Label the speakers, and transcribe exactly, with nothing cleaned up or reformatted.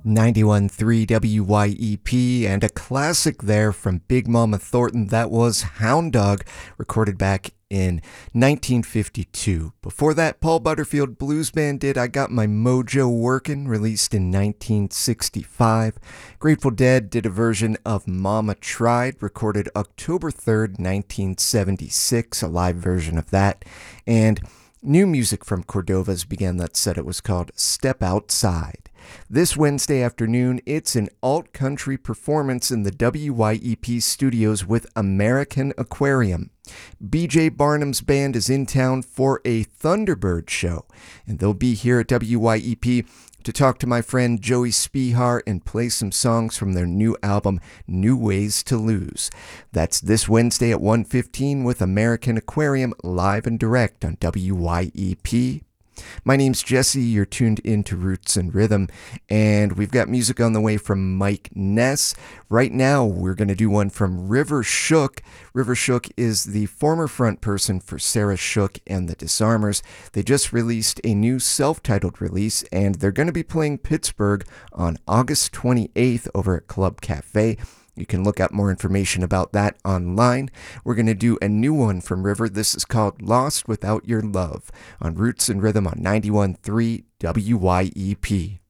Speaker 1: ninety-one point three W Y E P, and a classic there from Big Mama Thornton. That was Hound Dog, recorded back in nineteen fifty-two. Before that, Paul Butterfield Blues Band did I Got My Mojo Workin', released in nineteen sixty-five. Grateful Dead did a version of Mama Tried, recorded October third, nineteen seventy-six, a live version of that. And new music from Cordova's began that set. It was called Step Outside. This Wednesday afternoon, it's an alt-country performance in the W Y E P studios with American Aquarium. B J Barnum's band is in town for a Thunderbird show, and they'll be here at W Y E P to talk to my friend Joey Spihar and play some songs from their new album, New Ways to Lose. That's this Wednesday at one fifteen with American Aquarium, live and direct on W Y E P. My name's Jesse, you're tuned into Roots and Rhythm, and we've got music on the way from Mike Ness. Right now, we're going to do one from River Shook. River Shook is the former front person for Sarah Shook and the Disarmers. They just released a new self-titled release, and they're going to be playing Pittsburgh on August twenty-eighth over at Club Cafe. You can look up more information about that online. We're going to do a new one from River. This is called Lost Without Your Love on Roots and Rhythm on ninety-one point three W Y E P.